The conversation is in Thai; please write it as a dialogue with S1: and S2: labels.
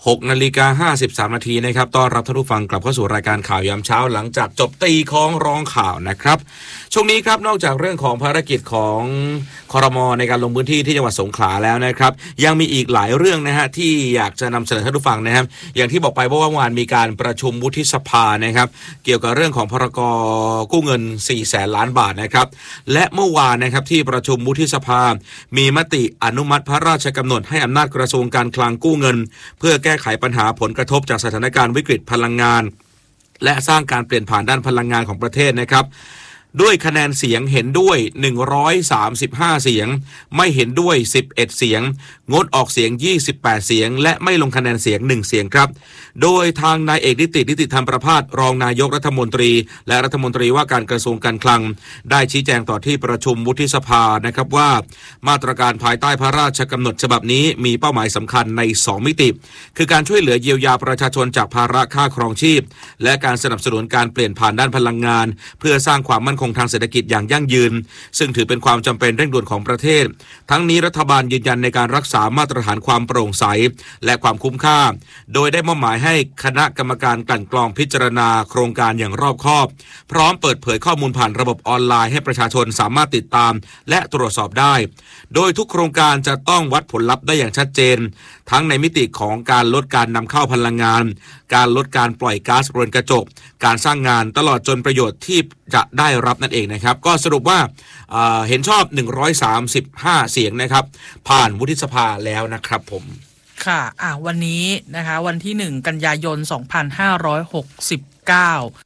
S1: 6:53 นาทีนะครับต้อนรับท่านผู้ฟังกลับเข้าสู่รายการข่าวยามเช้าหลังจากจบตีคล้องร้องข่าวนะครับช่วงนี้ครับนอกจากเรื่องของภารกิจของครม.ในการลงพื้นที่ที่จังหวัดสงขลาแล้วนะครับยังมีอีกหลายเรื่องนะฮะที่อยากจะนำเสนอท่านผู้ฟังนะครับอย่างที่บอกไปว่าเมื่อวานมีการประชุมวุฒิสภานะครับเกี่ยวกับเรื่องของพรก.กู้เงิน 400,000 ล้านบาทนะครับและเมื่อวานนะครับที่ประชุมวุฒิสภามีมติอนุมัติพระราชกำหนดให้อำนาจกระทรวงการคลังกู้เงินเพื่อแก้ไขปัญหาผลกระทบจากสถานการณ์วิกฤตพลังงานและสร้างการเปลี่ยนผ่านด้านพลังงานของประเทศนะครับด้วยคะแนนเสียงเห็นด้วย135เสียงไม่เห็นด้วย11เสียงงดออกเสียง28เสียงและไม่ลงคะแนนเสียง1เสียงครับโดยทางนายเอกนิติธรรมประภาสรองนายกรัฐมนตรีและรัฐมนตรีว่าการกระทรวงการคลังได้ชี้แจงต่อที่ประชุมวุฒิสภานะครับว่ามาตรการภายใต้พระราชกำหนดฉบับนี้มีเป้าหมายสำคัญใน2มิติคือการช่วยเหลือเยียวยาประชาชนจากภาระค่าครองชีพและการสนับสนุนการเปลี่ยนผ่านด้านพลังงานเพื่อสร้างความมั่นคงทางเศรษฐกิจอย่างยั่งยืนซึ่งถือเป็นความจำเป็นเร่งด่วนของประเทศทั้งนี้รัฐบาลยืนยันในการรักษามาตรฐานความโปร่งใสและความคุ้มค่าโดยได้มอบหมายให้คณะกรรมการกลั่นกรองพิจารณาโครงการอย่างรอบคอบพร้อมเปิดเผยข้อมูลผ่านระบบออนไลน์ให้ประชาชนสามารถติดตามและตรวจสอบได้โดยทุกโครงการจะต้องวัดผลลัพธ์ได้อย่างชัดเจนทั้งในมิติของการลดการนำเข้าพลังงานการลดการปล่อยก๊าซเรือนกระจกการสร้างงานตลอดจนประโยชน์ที่จะได้รับนั่นเองนะครับก็สรุปว่าเห็นชอบ135เสียงนะครับผ่านวุฒิสภาแล้วนะครับผม
S2: ค่ะวันนี้นะคะวันที่1กันยายน2569